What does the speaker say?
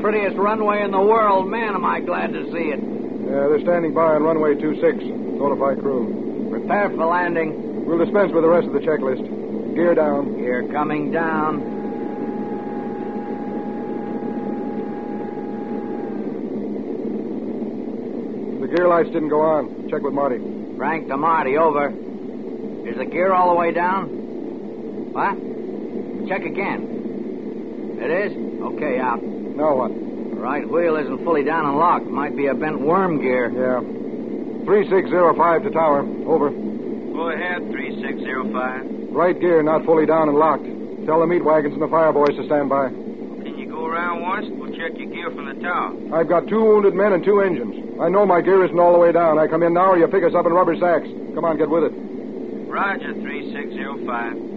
prettiest runway in the world. Man, am I glad to see it. Yeah, they're standing by on runway 26. Notify crew. Prepare for landing. We'll dispense with the rest of the checklist. Gear down. Gear coming down. The gear lights didn't go on. Check with Marty. Frank to Marty, over. Is the gear all the way down? What? Check again. It is? Okay, out. Now what? The right wheel isn't fully down and locked. Might be a bent worm gear. Yeah. 3605 to tower. Over. Go ahead, 3605. Right gear not fully down and locked. Tell the meat wagons and the fire boys to stand by. Can you go around once? We'll check your gear from the tower. I've got 2 wounded men and 2 engines. I know my gear isn't all the way down. I come in now or you pick us up in rubber sacks. Come on, get with it. Roger, 3605.